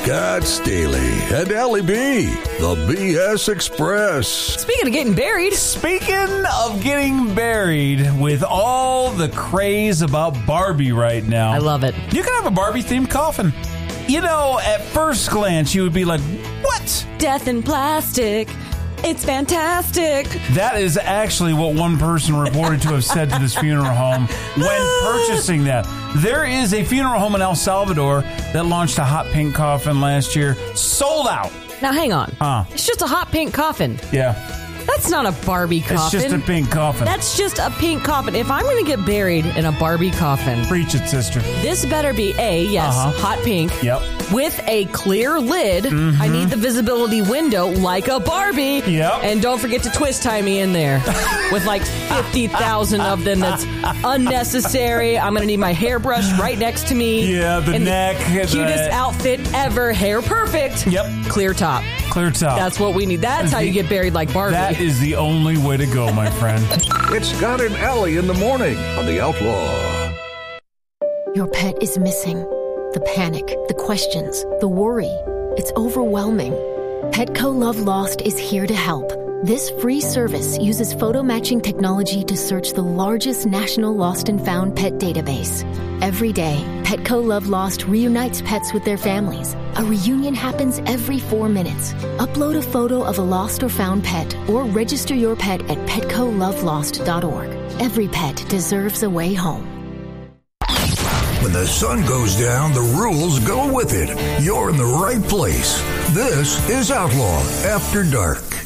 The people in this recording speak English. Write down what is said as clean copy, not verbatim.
Scott Staley and Ellie B, the BS Express. Speaking of getting buried. With all the craze about Barbie right now. I love it. You can have a Barbie-themed coffin. You know, at first glance, you would be like, what? Death in plastic. It's fantastic. That is actually what one person reported to have said to this funeral home when purchasing that. There is a funeral home in El Salvador that launched a hot pink coffin last year. Sold out. Now, hang on. It's just a hot pink coffin. Yeah. That's not a Barbie coffin. It's just a pink coffin. That's just a pink coffin. If I'm going to get buried in a Barbie coffin... Preach it, sister. This better be hot pink. Yep. With a clear lid. I need the visibility window like a Barbie. Yep. And don't forget to twist tie me in there with like 50,000 of them. That's unnecessary. I'm going to need my hairbrush right next to me. Yeah, the neck. Cutest outfit ever. Hair perfect. Yep. Clear top. Clear top. That's what we need. That's how you get buried like Barbie. That is the only way to go, my friend. It's Scott and Ellie in the morning on The Outlaw. Your pet is missing. The panic, the questions, the worry. It's overwhelming. Petco Love Lost is here to help. This free service uses photo matching technology to search the largest national lost and found pet database. Every day, Petco Love Lost reunites pets with their families. A reunion happens every 4 minutes. Upload a photo of a lost or found pet or register your pet at PetcoLoveLost.org. Every pet deserves a way home. When the sun goes down, the rules go with it. You're in the right place. This is Outlaw After Dark.